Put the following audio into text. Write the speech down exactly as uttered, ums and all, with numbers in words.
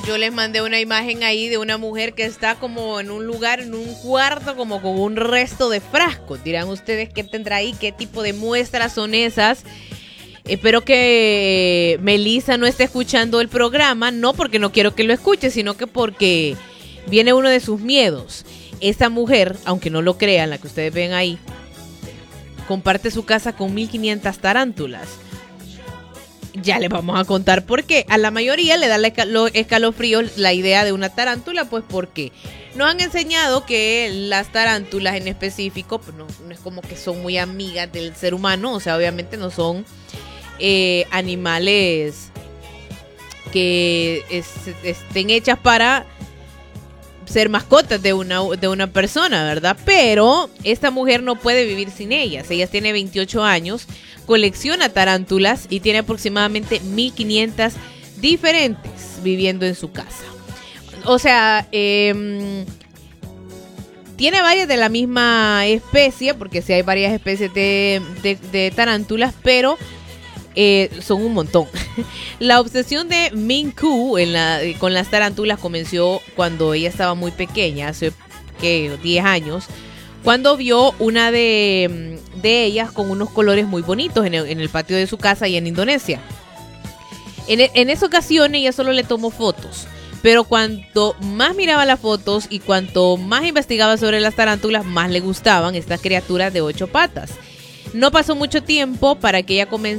Yo les mandé una imagen ahí de una mujer que está como en un lugar, en un cuarto, como con un resto de frascos. Dirán ustedes qué tendrá ahí, qué tipo de muestras son esas. Espero que Melissa no esté escuchando el programa, no porque no quiero que lo escuche, sino que porque viene uno de sus miedos. Esta mujer, aunque no lo crean, la que ustedes ven ahí, comparte su casa con mil quinientas tarántulas. Ya les vamos a contar por qué. A la mayoría le da los escalofríos la idea de una tarántula, pues porque nos han enseñado que las tarántulas en específico, pues no, no es como que son muy amigas del ser humano, o sea, obviamente no son eh, animales que es, estén hechas para ser mascotas de una, de una persona, ¿verdad? Pero esta mujer no puede vivir sin ellas. Ella tiene veintiocho años, colecciona tarántulas y tiene aproximadamente mil quinientas diferentes viviendo en su casa. O sea, eh, tiene varias de la misma especie, porque sí hay varias especies de, de, de tarántulas, pero eh, son un montón. La obsesión de Min Koo en la, con las tarántulas comenzó cuando ella estaba muy pequeña, hace ¿qué? diez años, cuando vio una de, de ellas con unos colores muy bonitos en el, en el patio de su casa y en Indonesia. En, en esa ocasión ella solo le tomó fotos, pero cuanto más miraba las fotos y cuanto más investigaba sobre las tarántulas, más le gustaban estas criaturas de ocho patas. No pasó mucho tiempo para que ella comenzara